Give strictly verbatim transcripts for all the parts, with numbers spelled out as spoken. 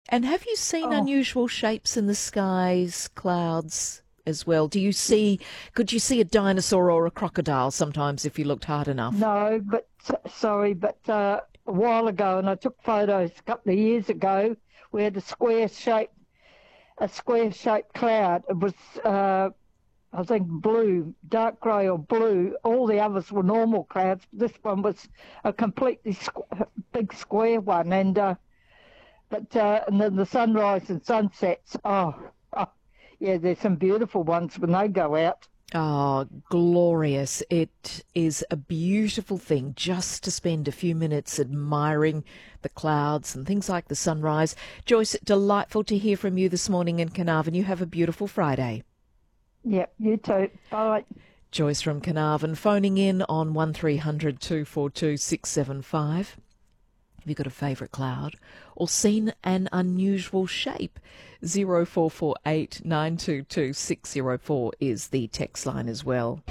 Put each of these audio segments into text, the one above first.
And have you seen Oh. unusual shapes in the skies, clouds as well? Do you see, could you see a dinosaur or a crocodile sometimes if you looked hard enough? No, but sorry, but uh, a while ago, and I took photos a couple of years ago, we had a square shape, a square shaped cloud. It was, uh, I think, blue, dark grey or blue. All the others were normal clouds. This one was a completely squ- big square one, and uh, but uh, and then the sunrise and sunsets. Oh, oh, yeah, there's some beautiful ones when they go out. Oh, glorious. It is a beautiful thing just to spend a few minutes admiring the clouds and things like the sunrise. Joyce, delightful to hear from you this morning in Carnarvon. You have a beautiful Friday. Yep, you too. Bye. Joyce from Carnarvon phoning in on one three hundred two four two six seven five. Have you got a favourite cloud or seen an unusual shape? zero four four eight nine two two six zero four is the text line as well.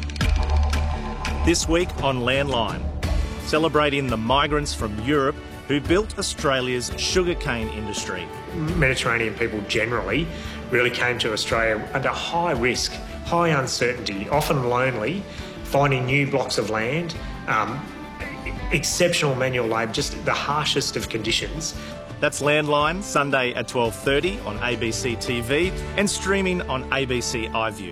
This week on Landline, celebrating the migrants from Europe who built Australia's sugarcane industry. Mediterranean people generally really came to Australia under high risk, high uncertainty, often lonely, finding new blocks of land, um, exceptional manual labour, just the harshest of conditions. That's Landline, Sunday at twelve thirty on A B C T V and streaming on A B C iView.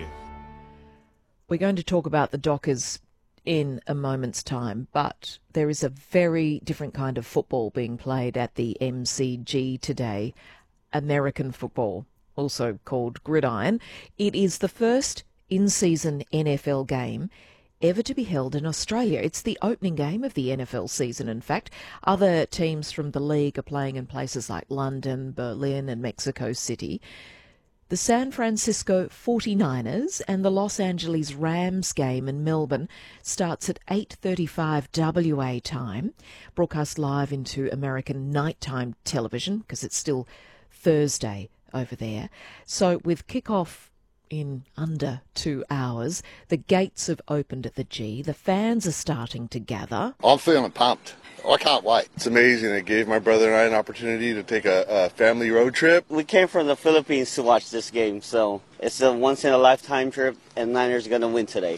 We're going to talk about the Dockers in a moment's time, but there is a very different kind of football being played at the M C G today, American football, also called gridiron. It is the first in-season N F L game ever to be held in Australia. It's the opening game of the N F L season, in fact. Other teams from the league are playing in places like London, Berlin and Mexico City. The San Francisco forty-niners and the Los Angeles Rams game in Melbourne starts at eight thirty-five W A time, broadcast live into American nighttime television because it's still Thursday over there. So with kick-off in under two hours, the gates have opened at the G. The fans are starting to gather. I'm feeling pumped. I can't wait. It's amazing. It gave my brother and I an opportunity to take a, a family road trip. We came from the Philippines to watch this game, so it's a once-in-a-lifetime trip, and Niners are going to win today.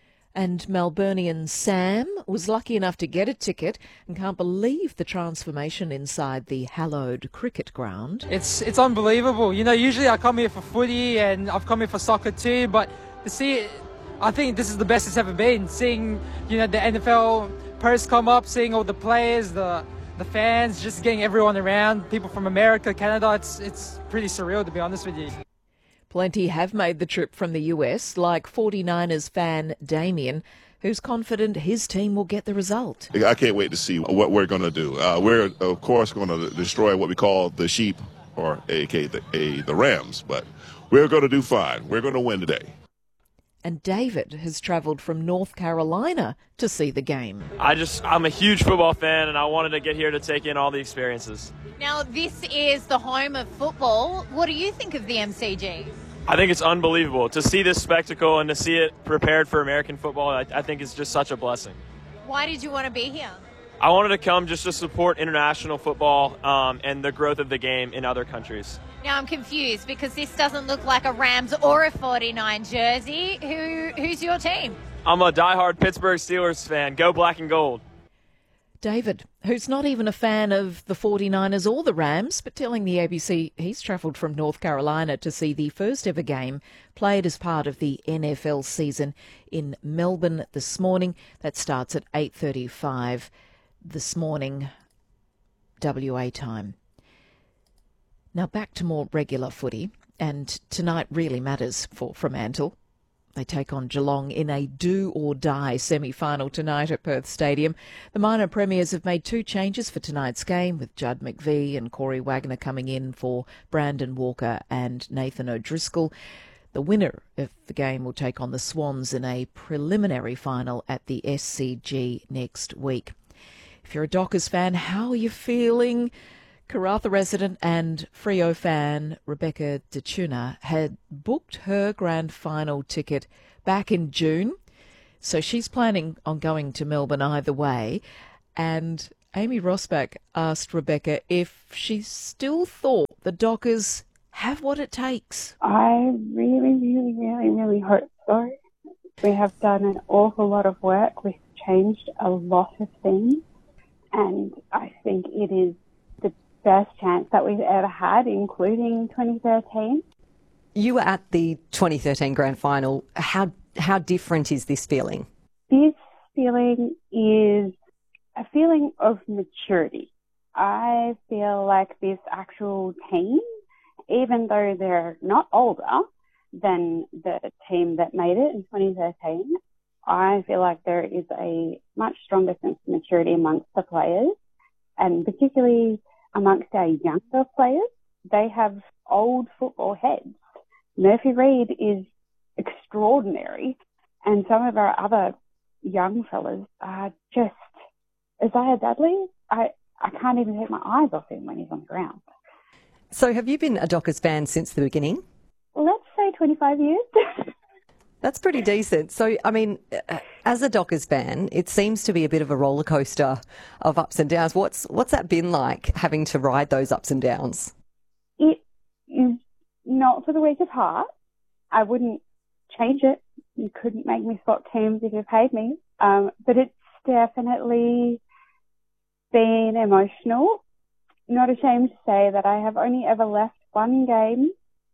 And Melburnian Sam was lucky enough to get a ticket and can't believe the transformation inside the hallowed cricket ground. It's it's unbelievable. You know, usually I come here for footy and I've come here for soccer too, but to see it, I think this is the best it's ever been. Seeing, you know, the N F L pros come up, seeing all the players, the the fans, just getting everyone around, people from America, Canada, it's it's pretty surreal, to be honest with you. Plenty have made the trip from the U S, like forty-niners fan Damien, who's confident his team will get the result. I can't wait to see what we're going to do. Uh, we're, of course, going to destroy what we call the sheep, or a k a the, a, the Rams, but we're going to do fine. We're going to win today. And David has travelled from North Carolina to see the game. I just, I'm a huge football fan, and I wanted to get here to take in all the experiences. Now, this is the home of football. What do you think of the M C G? I think it's unbelievable. To see this spectacle and to see it prepared for American football, I, I think it's just such a blessing. Why did you want to be here? I wanted to come just to support international football um, and the growth of the game in other countries. Now I'm confused because this doesn't look like a Rams or a forty-nine jersey. Who Who's your team? I'm a diehard Pittsburgh Steelers fan. Go black and gold. David, who's not even a fan of the forty-niners or the Rams, but telling the A B C he's travelled from North Carolina to see the first ever game played as part of the N F L season in Melbourne this morning. That starts at eight thirty-five this morning, W A time. Now back to more regular footy, and tonight really matters for Fremantle. They take on Geelong in a do-or-die semi-final tonight at Perth Stadium. The minor premiers have made two changes for tonight's game, with Judd McVie and Corey Wagner coming in for Brandon Walker and Nathan O'Driscoll. The winner of the game will take on the Swans in a preliminary final at the S C G next week. If you're a Dockers fan, how are you feeling? Karratha resident and Freo fan Rebecca DeTuna had booked her grand final ticket back in June, so she's planning on going to Melbourne either way. And Amy Rosbach asked Rebecca if she still thought the Dockers have what it takes. I really, really, really, really hope so. We have done an awful lot of work. We've changed a lot of things, and I think it is the best chance that we've ever had, including twenty thirteen. You were at the twenty thirteen Grand Final. How how different is this feeling? This feeling is a feeling of maturity. I feel like this actual team, even though they're not older than the team that made it in twenty thirteen, I feel like there is a much stronger sense of maturity amongst the players, and particularly amongst our younger players. They have old football heads. Murphy Reid is extraordinary, and some of our other young fellas are just... Isaiah Dudley, I, I can't even take my eyes off him when he's on the ground. So have you been a Dockers fan since the beginning? Let's say twenty-five years. That's pretty decent. So, I mean, as a Dockers fan, it seems to be a bit of a roller coaster of ups and downs. What's what's that been like, having to ride those ups and downs? It is not for the weak of heart. I wouldn't change it. You couldn't make me swap teams if you paid me. Um, but it's definitely been emotional. Not ashamed to say that I have only ever left one game,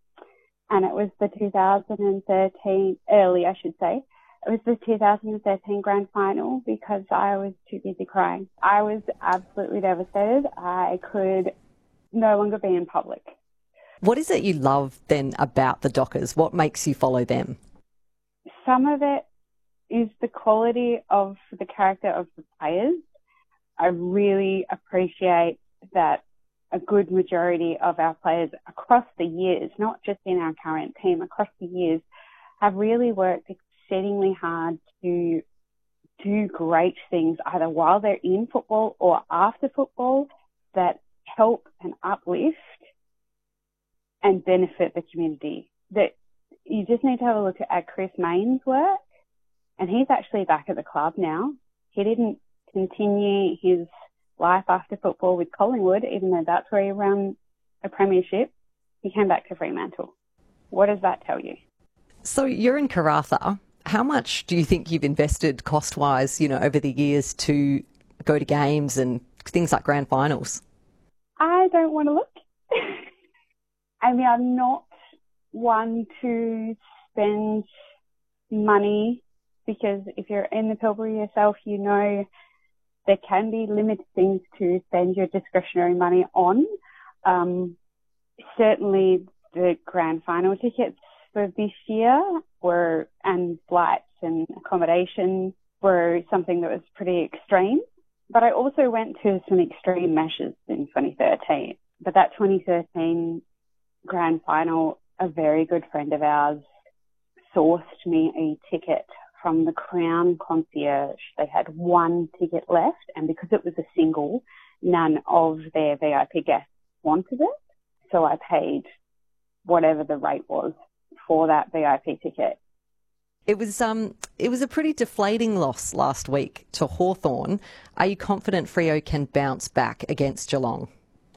and it was the two thousand thirteen, early I should say, it was the two thousand thirteen Grand Final, because I was too busy crying. I was absolutely devastated. I could no longer be in public. What is it you love then about the Dockers? What makes you follow them? Some of it is the quality of the character of the players. I really appreciate that a good majority of our players across the years, not just in our current team, across the years, have really worked exceedingly hard to do great things either while they're in football or after football that help and uplift and benefit the community. That you just need to have a look at Chris Mayne's work, and he's actually back at the club now. He didn't continue his life after football with Collingwood, even though that's where he ran a premiership. He came back to Fremantle. What does that tell you? So you're in Karratha. How much do you think you've invested cost-wise, you know, over the years to go to games and things like grand finals? I don't want to look. I mean, I'm not one to spend money, because if you're in the Pilbara yourself, you know there can be limited things to spend your discretionary money on. Um, certainly the grand final tickets for this year were, and flights and accommodation were something that was pretty extreme. But I also went to some extreme measures in twenty thirteen. But that twenty thirteen grand final, a very good friend of ours sourced me a ticket from the Crown concierge. They had one ticket left, and because it was a single, none of their V I P guests wanted it. So I paid whatever the rate was for that V I P ticket. It was um, it was a pretty deflating loss last week to Hawthorn. Are you confident Freo can bounce back against Geelong?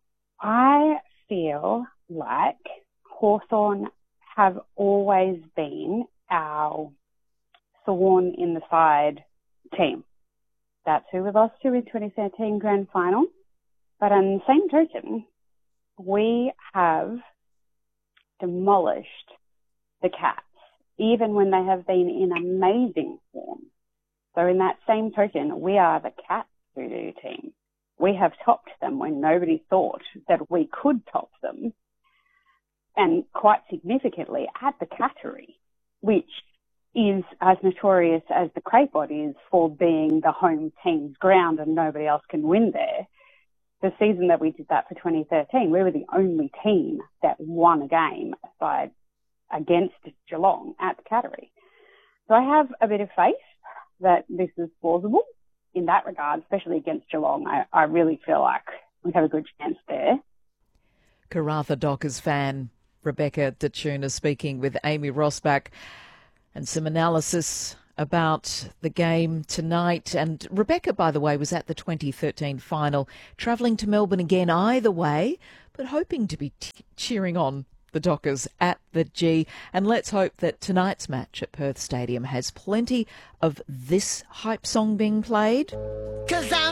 I feel like Hawthorn have always been our thorn in the side team. That's who we lost to in twenty thirteen Grand Final. But on the same token, we have demolished the Cats, even when they have been in amazing form. So in that same token, we are the Cats voodoo team. We have topped them when nobody thought that we could top them, and quite significantly at the Cattery, which is as notorious as the Craypot is for being the home team's ground and nobody else can win there. The season that we did that for twenty thirteen, we were the only team that won a game aside against Geelong at the Cattery. So I have a bit of faith that this is plausible in that regard, especially against Geelong. I, I really feel like we have a good chance there. Karratha Dockers fan Rebecca De Tuna speaking with Amy Rosbach, and some analysis about the game tonight. And Rebecca, by the way, was at the twenty thirteen final, travelling to Melbourne again either way, but hoping to be t- cheering on the Dockers at the G. And let's hope that tonight's match at Perth Stadium has plenty of this hype song being played. 'Cause I'm